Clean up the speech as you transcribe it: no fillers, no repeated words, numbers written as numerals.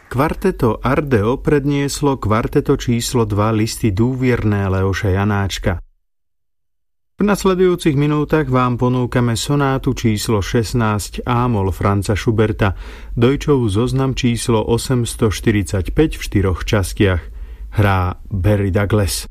Kvarteto Ardeo prednieslo kvarteto číslo 2 listy dúvierné Leoša Janáčka. V nasledujúcich minútach vám ponúkame sonátu číslo 16 A-moll Franza Schuberta, Deutschov zoznam číslo 845 v 4 častiach. Hrá Barry Douglas.